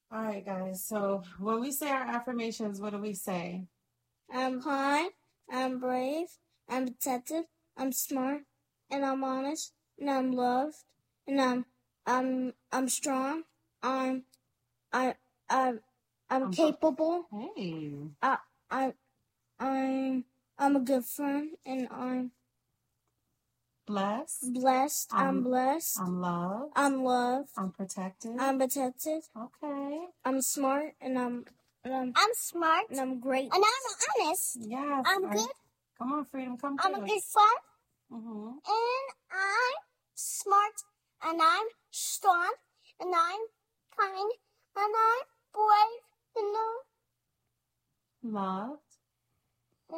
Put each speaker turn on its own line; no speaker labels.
All right, guys. So when we say our affirmations, what do we say?
I'm kind, I'm brave, I'm protective, I'm smart, and I'm honest, and I'm loved, and I'm strong. I'm I I'm capable.
Hey.
I I I'm a good friend, and I'm
Blessed.
blessed. I'm blessed.
I'm loved.
I'm loved.
I'm protected.
I'm protected.
Okay.
I'm smart, and I'm smart, and I'm great, and I'm honest.
Yes.
I'm good.
Come on, Freedom. Come
I'm
through.
a good friend.
Mm-hmm.
And I'm smart, and I'm strong, and I'm kind, and I'm brave, and I'm
Love.